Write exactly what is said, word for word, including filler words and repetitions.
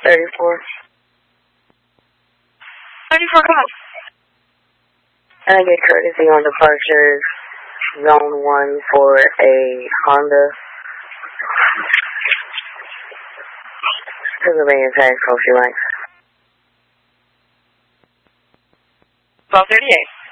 thirty-four. thirty-four, come on. And I get courtesy on departure zone one for a Honda. Pennsylvania tax, hope she likes. twelve thirty-eight.